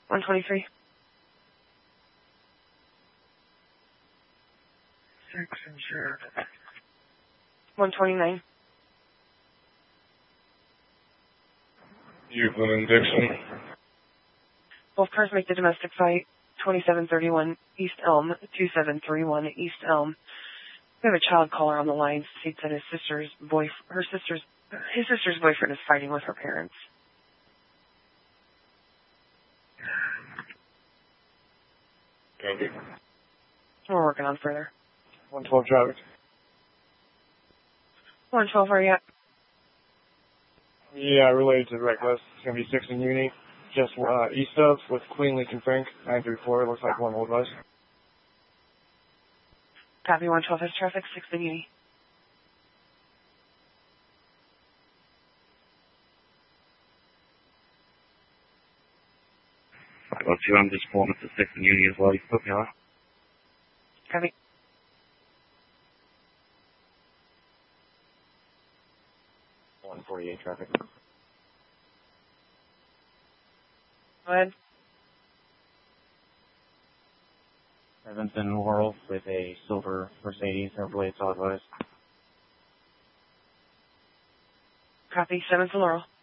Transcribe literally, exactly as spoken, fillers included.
one twenty-three. Six insured. one twenty-nine. Euclid and Dixon. Both cars make the domestic fight. twenty-seven thirty-one East Elm, two seven three one East Elm. We have a child caller on the line. States that his sister's boy, her sister's, his sister's boyfriend is fighting with her parents. Copy. We're working on further. one twelve traffic. one twelve, where are you at? Yeah, related to Reckless. It's going to be six in Uni. Just uh, east of with Queen Lincoln Frank. nine three four. Looks like one old bus. Copy, one twelve has traffic, six in Uni. I got two hundred spawning for six in Uni as well. You put me on. Copy. one forty-eight traffic. Go ahead. Evanston Laurel with a silver Mercedes overlaid solid wise. Copy, seven to Laurel.